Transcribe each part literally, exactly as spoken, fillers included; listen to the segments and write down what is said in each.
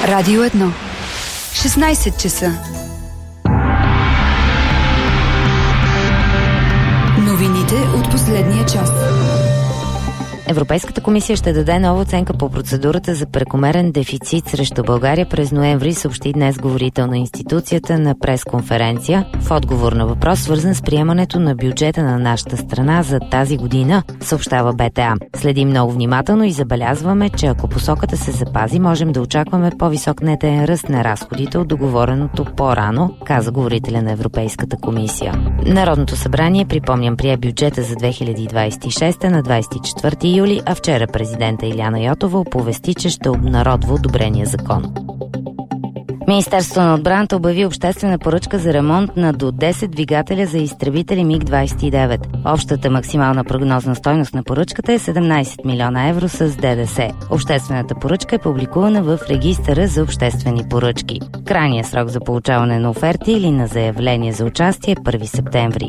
Радио едно. шестнайсет часа. Новините от последния час. Европейската комисия ще даде нова оценка по процедурата за прекомерен дефицит срещу България през ноември, съобщи днес говорител на институцията на пресконференция в отговор на въпрос, свързан с приемането на бюджета на нашата страна за тази година, съобщава БТА. Следим много внимателно и забелязваме, че ако посоката се запази, можем да очакваме по-висок нетен ръст на разходите от договореното по-рано, каза говорителя на Европейската комисия. Народното събрание, припомням, прие бюджета за две хиляди двайсет и шеста на двайсет и четвърти юли, а вчера президента Илияна Йотова оповести, че ще обнародва одобрения закон. Министерството на отбраната обяви обществена поръчка за ремонт на до десет двигателя за изтребители миг двайсет и девет. Общата максимална прогнозна стойност на поръчката е седемнайсет милиона евро с ДДС. Обществената поръчка е публикувана в регистъра за обществени поръчки. Крайният срок за получаване на оферти или на заявление за участие е първи септември.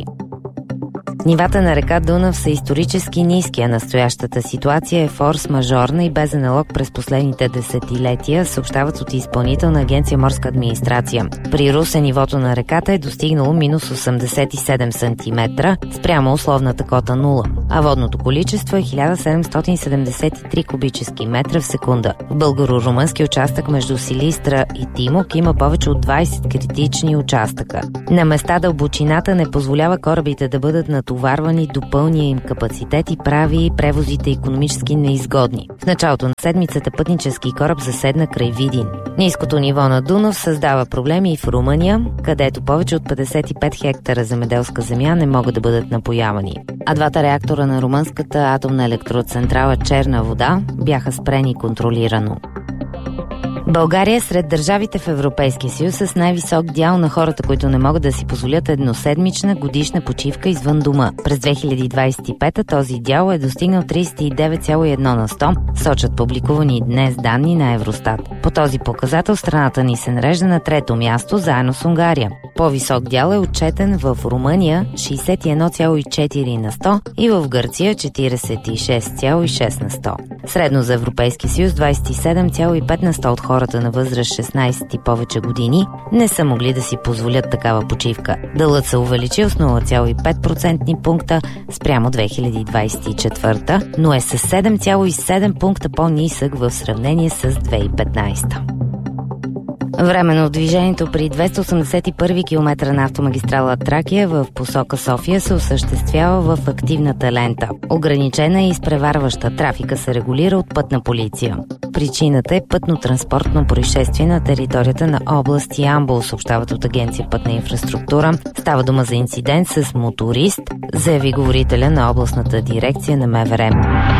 Нивата на река Дунав са исторически ниски, а настоящата ситуация е форс-мажорна и без аналог през последните десетилетия, съобщават от Изпълнителна агенция Морска администрация. При Русе нивото на реката е достигнало минус осемдесет и седем сантиметра спрямо условната кота нула, а водното количество е хиляда седемстотин седемдесет и три кубически метра в секунда. В българо-румънски участък между Силистра и Тимок има повече от двайсет критични участъка. На места дълбочината не позволява корабите да бъдат натоварвани до пълния им капацитет и прави превозите икономически неизгодни. В началото на седмицата пътнически кораб заседна край Видин. Ниското ниво на Дунав създава проблеми и в Румъния, където повече от петдесет и пет хектара земеделска земя не могат да бъдат напоявани. А двата реактора на румънската атомна електроцентрала Черна вода бяха спрени контролирано. България е сред държавите в Европейския съюз с най-висок дял на хората, които не могат да си позволят едноседмична годишна почивка извън дома. През две хиляди двайсет и пета този дял е достигнал трийсет и девет цяло и едно на сто, сочат публикувани днес данни на Евростат. По този показател страната ни се нарежда на трето място, заедно с Унгария. По-висок дял е отчетен в Румъния шейсет и едно цяло и четири на сто и в Гърция четирийсет и шест цяло и шест на сто. Средно за Европейския съюз двайсет и седем цяло и пет на сто от хората на възраст шестнайсет и повече години не са могли да си позволят такава почивка. Дълът се увеличил с нула цяло и пет процентни пункта спрямо две хиляди двайсет и четвърта, но е с седем цяло и седем пункта по-нисък в сравнение с две хиляди и петнайсета. Временно движението при двеста осемдесет и първи километра на автомагистрала Тракия в посока София се осъществява в активната лента. Ограничена и изпреварваща трафика се регулира от пътна полиция. Причината е пътно-транспортно происшествие на територията на област Ямбол, съобщават от агенция Пътна инфраструктура. Става дума за инцидент с моторист, заяви говорителя на областната дирекция на МВР.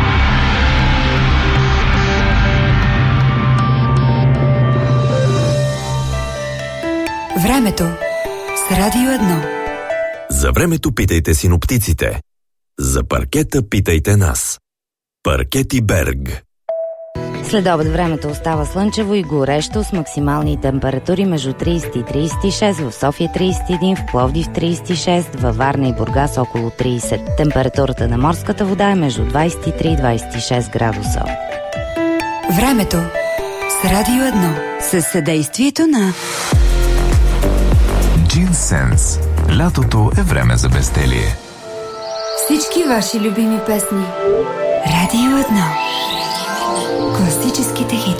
Времето с Радио едно. За времето питайте синоптиците. За паркета питайте нас. Паркети Берг. След обед времето остава слънчево и горещо с максимални температури между трийсет и трийсет и шест, в София трийсет и един, в Пловдив трийсет и шест, във Варна и Бургас около трийсет. Температурата на морската вода е между двайсет и три и двайсет и шест градуса. Времето с Радио едно. Със съдействието на Джинсенс. Лятото е време за безделие. Всички ваши любими песни. Радио едно. Класическите хити.